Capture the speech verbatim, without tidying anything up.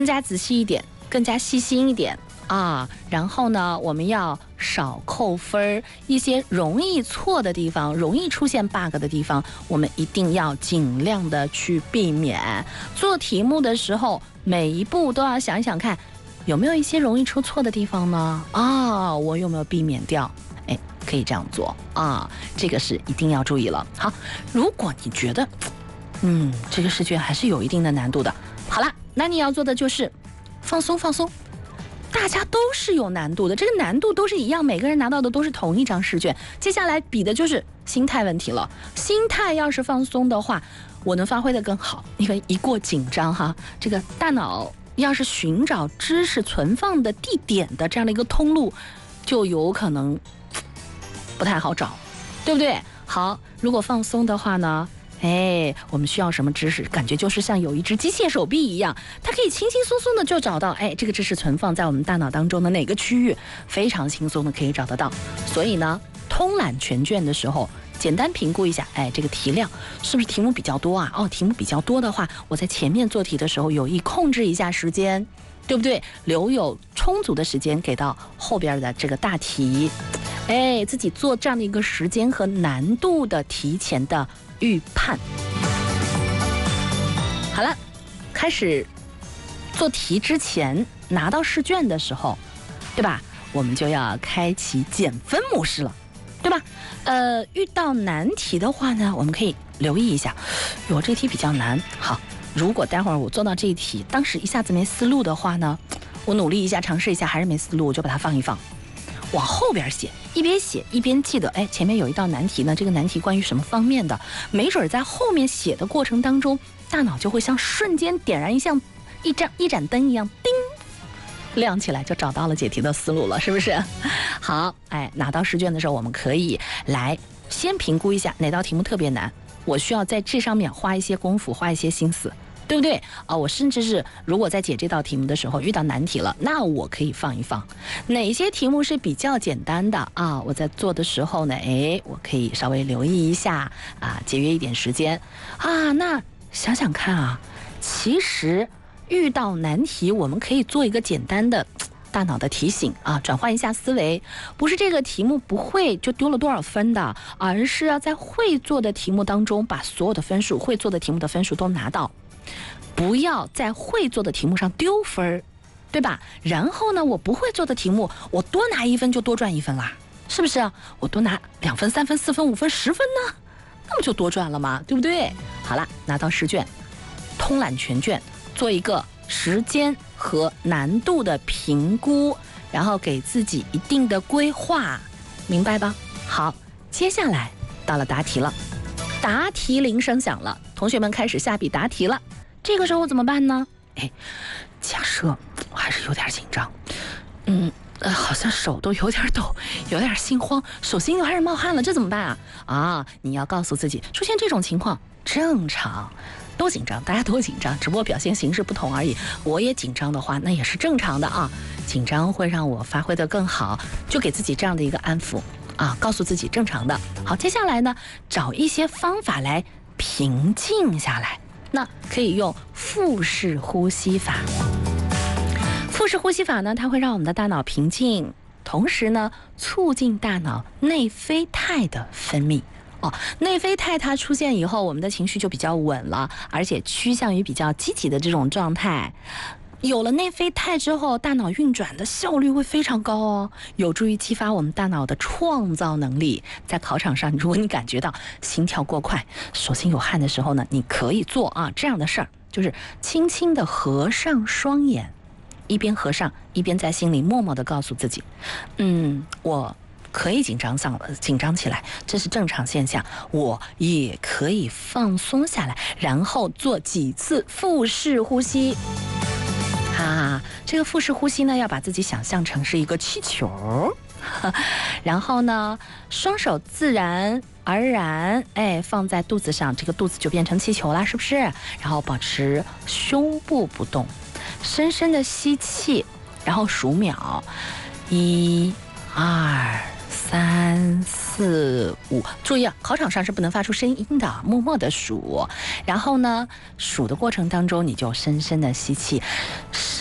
更加仔细一点，更加细心一点啊。然后呢，我们要少扣分，一些容易错的地方，容易出现 bug 的地方，我们一定要尽量的去避免。做题目的时候，每一步都要想一想看，有没有一些容易出错的地方呢？啊，我有没有避免掉？哎，可以这样做啊，这个是一定要注意了。好，如果你觉得，嗯，这个试卷还是有一定的难度的，好了，那你要做的就是放松放松。大家都是有难度的，这个难度都是一样，每个人拿到的都是同一张试卷。接下来比的就是心态问题了。心态要是放松的话，我能发挥的更好。因为一过紧张哈，这个大脑要是寻找知识存放的地点的这样的一个通路，就有可能不太好找，对不对？好，如果放松的话呢？哎，我们需要什么知识？感觉就是像有一只机械手臂一样，它可以轻轻松松的就找到，哎，这个知识存放在我们大脑当中的哪个区域，非常轻松的可以找得到。所以呢，通览全卷的时候，简单评估一下，哎，这个题量是不是题目比较多啊？哦，题目比较多的话，我在前面做题的时候有意控制一下时间，对不对？留有充足的时间给到后边的这个大题，哎，自己做这样的一个时间和难度的提前的预判。好了，开始做题之前，拿到试卷的时候，对吧？我们就要开启减分模式了，对吧？呃，遇到难题的话呢，我们可以留意一下，哟，这题比较难。好，如果待会儿我做到这一题，当时一下子没思路的话呢，我努力一下，尝试一下，还是没思路，我就把它放一放。往后边写，一边写一边记得，哎，前面有一道难题呢，这个难题关于什么方面的？没准在后面写的过程当中，大脑就会像瞬间点燃一像一盏一盏灯一样，叮亮起来，就找到了解题的思路了，是不是？好，哎，拿到试卷的时候，我们可以来先评估一下哪道题目特别难，我需要在这上面花一些功夫，花一些心思。对不对啊？我甚至是如果在解这道题目的时候遇到难题了，那我可以放一放。哪些题目是比较简单的啊？我在做的时候呢，哎，我可以稍微留意一下啊，节约一点时间啊。那想想看啊，其实遇到难题，我们可以做一个简单的大脑的提醒啊，转换一下思维，不是这个题目不会就丢了多少分的，而是要在会做的题目当中把所有的分数，会做的题目的分数都拿到。不要在会做的题目上丢分，对吧？然后呢，我不会做的题目，我多拿一分就多赚一分啦，是不是？我多拿两分、三分、四分、五分、十分呢，那么就多赚了嘛，对不对？好了，拿到试卷，通览全卷，做一个时间和难度的评估，然后给自己一定的规划，明白吧？好，接下来到了答题了，答题铃声响了，同学们开始下笔答题了。这个时候怎么办呢？哎，假设我还是有点紧张，嗯，呃，好像手都有点抖，有点心慌，手心又开始冒汗了，这怎么办啊？啊，你要告诉自己，出现这种情况正常，都紧张，大家都紧张，只不过表现形式不同而已。我也紧张的话，那也是正常的啊。紧张会让我发挥得更好，就给自己这样的一个安抚啊，告诉自己正常的。好，接下来呢，找一些方法来平静下来。那可以用腹式呼吸法。腹式呼吸法呢，它会让我们的大脑平静，同时呢，促进大脑内啡肽的分泌。哦，内啡肽它出现以后，我们的情绪就比较稳了，而且趋向于比较积极的这种状态。有了内啡肽之后，大脑运转的效率会非常高哦，有助于激发我们大脑的创造能力。在考场上，如果你感觉到心跳过快、手心有汗的时候呢，你可以做啊这样的事儿，就是轻轻的合上双眼，一边合上，一边在心里默默的告诉自己，嗯，我可以紧张上紧张起来，这是正常现象，我也可以放松下来，然后做几次腹式呼吸。啊，这个腹式呼吸呢，要把自己想象成是一个气球，然后呢，双手自然而然，哎，放在肚子上，这个肚子就变成气球啦，是不是？然后保持胸部不动，深深的吸气，然后数秒，一、二、 三四五，注意啊，考场上是不能发出声音的，默默的数。然后呢，数的过程当中，你就深深的吸气。